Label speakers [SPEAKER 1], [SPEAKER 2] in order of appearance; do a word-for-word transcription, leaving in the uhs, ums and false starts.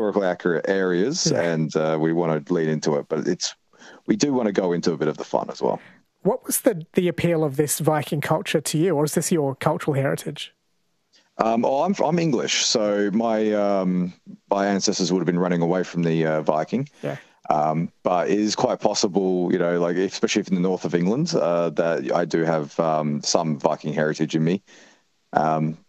[SPEAKER 1] historically accurate areas,
[SPEAKER 2] Yeah.
[SPEAKER 1] and uh, we want to lean into it. But it's we do want to go into a bit of the fun as well.
[SPEAKER 2] What was the, the appeal of this Viking culture to you, or is this your cultural heritage?
[SPEAKER 1] Um, oh, I'm I'm English, so my um, my ancestors would have been running away from the uh, Viking.
[SPEAKER 2] Yeah.
[SPEAKER 1] Um, but it is quite possible, you know, like especially if in the north of England, uh, that I do have um, some Viking heritage in me. Um,